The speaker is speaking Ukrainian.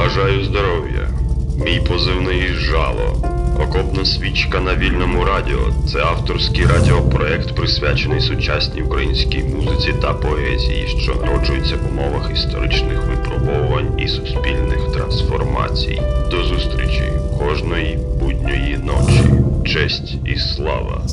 Бажаю здоров'я. Мій позивний Жало. Окопна свічка на вільному радіо. Це авторський радіопроект, присвячений сучасній українській музиці та поезії, що народжується в умовах історичних випробовувань і суспільних трансформацій. До зустрічі кожної будньої ночі. Честь і слава